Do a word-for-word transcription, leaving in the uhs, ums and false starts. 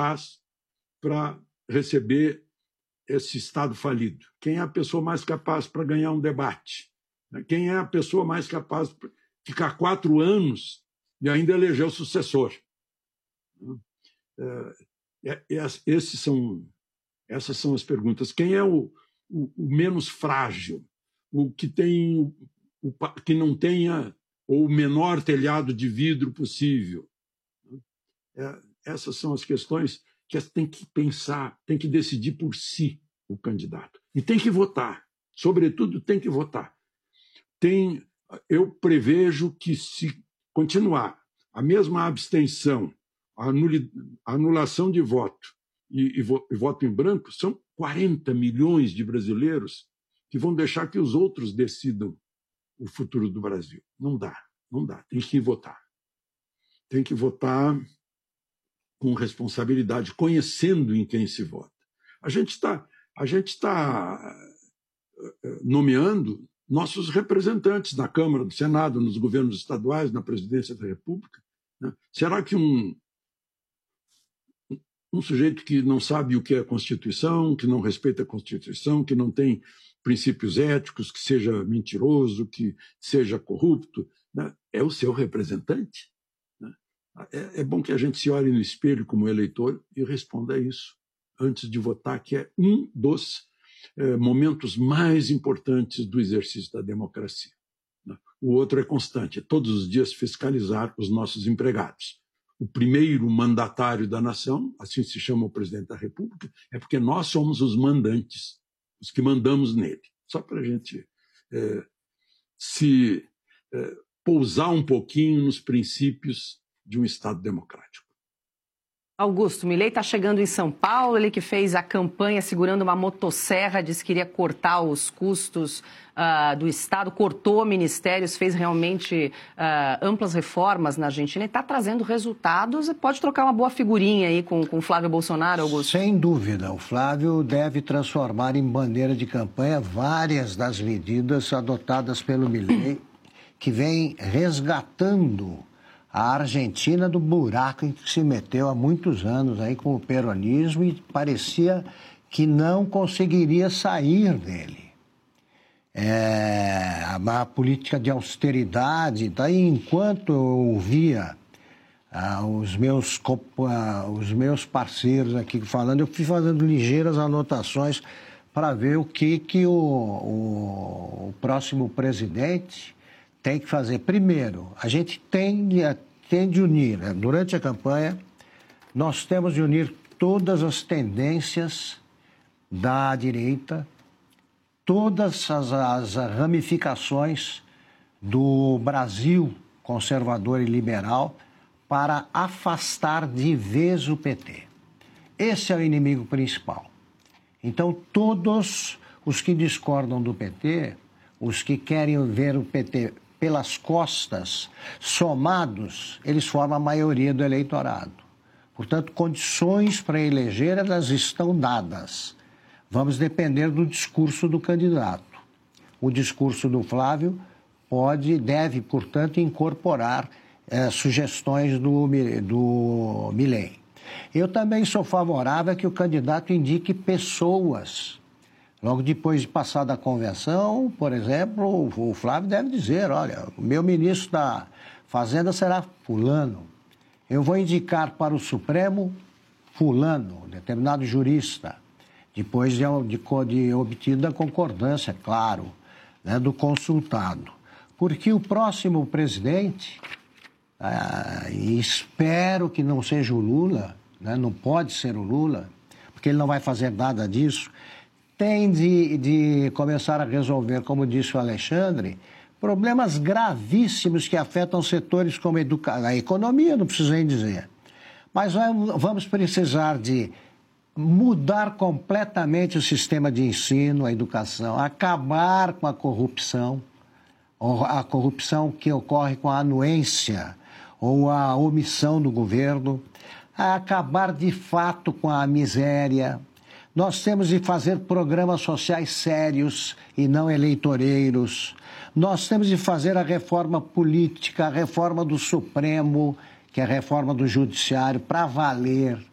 capaz para receber esse Estado falido? Quem é a pessoa mais capaz para ganhar um debate? Quem é a pessoa mais capaz para ficar quatro anos e ainda eleger o sucessor? Esses são, essas são as perguntas. Quem é o, o, o menos frágil? O que, tem, o, que não tenha ou o menor telhado de vidro possível? Essas são as questões que tem que pensar, tem que decidir por si o candidato. E tem que votar. Sobretudo, tem que votar. Tem, eu prevejo que, se continuar a mesma abstenção, a anulação de voto e, e, vo, e voto em branco, são quarenta milhões de brasileiros que vão deixar que os outros decidam o futuro do Brasil. Não dá, não dá. Tem que votar. Tem que votar com responsabilidade, conhecendo em quem se vota. A gente está a gente está nomeando nossos representantes na Câmara, no Senado, nos governos estaduais, na Presidência da República. Né? Será que um, um sujeito que não sabe o que é a Constituição, que não respeita a Constituição, que não tem princípios éticos, que seja mentiroso, que seja corrupto, né? É o seu representante? Né? É, é bom que a gente se olhe no espelho como eleitor e responda a isso antes de votar, que é um dos é, momentos mais importantes do exercício da democracia. Né? O outro é constante, é todos os dias fiscalizar os nossos empregados. O primeiro mandatário da nação, assim se chama o presidente da República, é porque nós somos os mandantes, os que mandamos nele. Só para a gente é, se é, pousar um pouquinho nos princípios de um Estado democrático. Augusto, Milei está chegando em São Paulo, ele que fez a campanha segurando uma motosserra, disse que iria cortar os custos uh, do Estado, cortou ministérios, fez realmente uh, amplas reformas na Argentina e está trazendo resultados e pode trocar uma boa figurinha aí com o Flávio Bolsonaro, Augusto? Sem dúvida, o Flávio deve transformar em bandeira de campanha várias das medidas adotadas pelo Milei, que vem resgatando a Argentina do buraco em que se meteu há muitos anos aí com o peronismo e parecia que não conseguiria sair dele. É, a política de austeridade, daí enquanto eu ouvia ah, os, meus, ah, os meus parceiros aqui falando, eu fui fazendo ligeiras anotações para ver o que, que o, o, o próximo presidente tem que fazer. Primeiro, a gente tem, tem de unir, né? Durante a campanha, nós temos de unir todas as tendências da direita, todas as, as ramificações do Brasil conservador e liberal para afastar de vez o P T. Esse é o inimigo principal. Então, todos os que discordam do P T, os que querem ver o P T pelas costas, somados, eles formam a maioria do eleitorado. Portanto, condições para eleger, elas estão dadas. Vamos depender do discurso do candidato. O discurso do Flávio pode, deve, portanto, incorporar eh, sugestões do, do Milei. Eu também sou favorável a que o candidato indique pessoas. Logo depois de passar da convenção, por exemplo, o Flávio deve dizer, olha, o meu ministro da Fazenda será fulano. Eu vou indicar para o Supremo fulano, determinado jurista, depois de, de, de obtida a concordância, claro, né, do consultado. Porque o próximo presidente, ah, e espero que não seja o Lula, né, não pode ser o Lula, porque ele não vai fazer nada disso, tem de, de começar a resolver, como disse o Alexandre, problemas gravíssimos que afetam setores como a, educa... a economia, não preciso nem dizer. Mas vamos precisar de mudar completamente o sistema de ensino, a educação, acabar com a corrupção, a corrupção que ocorre com a anuência ou a omissão do governo, acabar de fato com a miséria. Nós temos de fazer programas sociais sérios e não eleitoreiros. Nós temos de fazer a reforma política, a reforma do Supremo, que é a reforma do Judiciário, para valer.